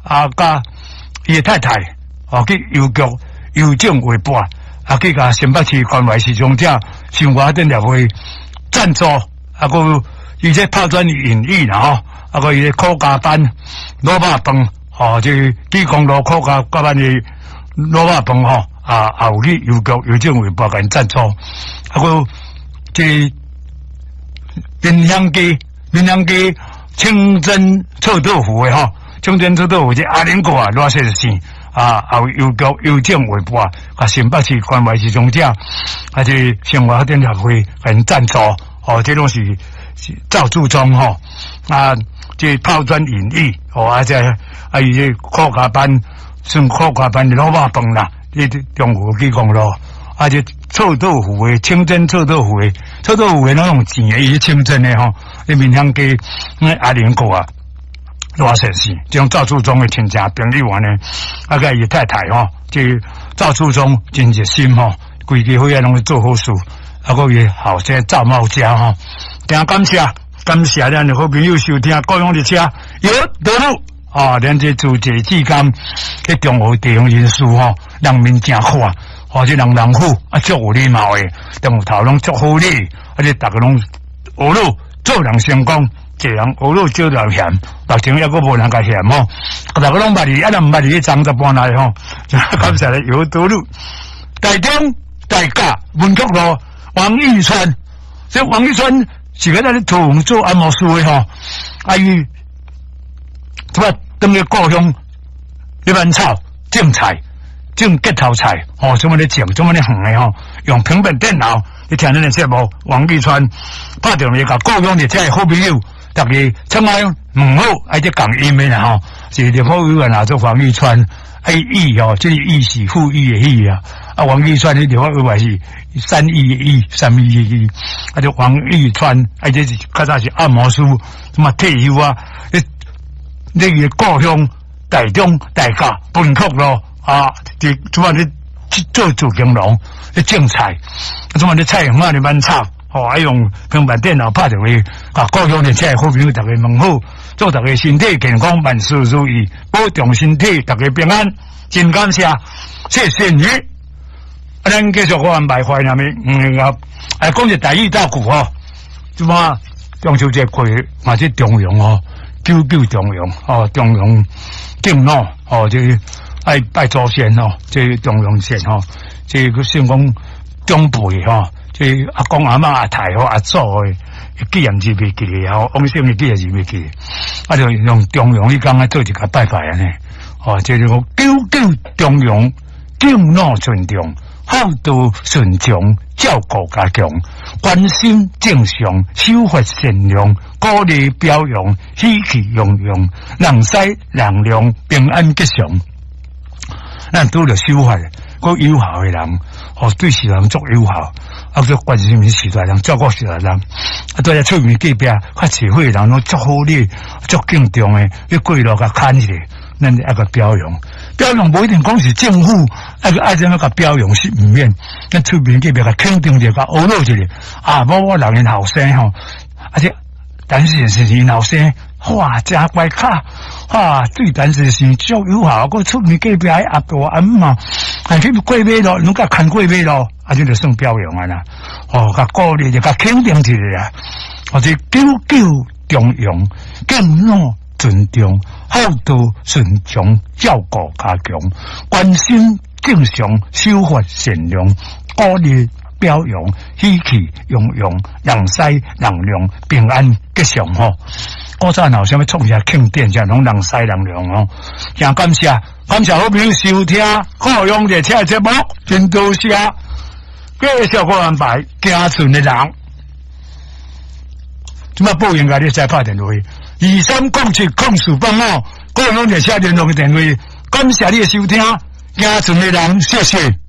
甲伊太太去邮局邮政汇报去甲新北市关怀市场者生活电力会赞助个伊这抛砖引玉啦个伊个苦家班萝卜饭这基公路苦家班的萝卜饭也有去邮局邮政汇报甲因赞助个这滨乡街清真臭豆腐的清真臭豆腐这阿玲哥热色线也有邮局邮政汇报甲新北市关怀市场者这生活电力会甲因赞助这拢是赵柱忠这抛砖引玉伊这苦家班算苦家班的萝卜饭啦这中国基公路这臭豆腐的清真臭豆腐的那种钱的伊清真的你闽乡街阿玲哥热色线这种赵柱忠的亲戚朋友呢甲伊太太这赵柱忠真热心规家伙仔拢做好事个伊后生赵茂家真感谢咱的好朋友收听高雄列车有道路咱这主持之间去中和地方人士人民真好这人好足有礼貌的中头拢足好礼这大家拢学路做人成功这人学路少人嫌目前还阁无人甲嫌大家拢捌你咱毋捌你张十半来感谢咧有道路台中大甲文曲路王义川这王义川是个咱土红做按摩师的伊怎么等于故乡一般草种菜种结头菜怎么咧种怎么咧远的用平板电脑你听咱的节目王义川拍电话甲故乡的这好朋友大家请爱问好这讲英文是的好友啊做王义川义这义是富裕的义王义川的电话号码是3亿的亿3亿的亿就王义川这是较早是按摩师什么退休那个故乡台中大甲本曲路这怎么咧做主耕农咧种菜怎么咧菜园咧蛮炒用平板电脑拍电话故乡的这好朋友大家问好祝大家身体健康万事如意保重身体大家平安真感谢谢谢你咱继续安排怀念讲一台语大鼓怎么中秋节过嘛这中庸99中庸中庸敬老这爱拜祖先这中庸先这个算讲长辈这阿公阿嬷阿太阿祖的记念是袂记的往生的记念是袂记的就用中庸一天做一个拜拜这就99中庸敬老尊重厚道顺从照顾家强关心正常守法善良鼓励表扬喜气洋洋人师人量平安吉祥咱拄着守法个有效的人对世人足有效做关心时代人照顾时代人对出面隔壁较社会的人拢足好礼足敬重的去过路甲看起来咱一个表扬不一定讲是政府爱怎么个表扬是唔免咱出面隔壁甲肯定一下欧乐一下我人因后生且但是因后生真乖卡对但是足有效个出面隔壁阿婆阿嬷去过马路侬甲看过马路这就算表扬啦甲鼓励甲肯定一下这99中庸敬老尊重厚道顺从照顾家强关心正常守法善良鼓励表扬喜气洋洋人师人量平安吉祥古早有啥物创啥庆典啥拢人师人量真感谢好朋友收听高雄列车节目真多谢继续我安排行顺的人怎么报应该你再拍电话23070485高雄列车联络的电话感谢你的收听行顺的人谢谢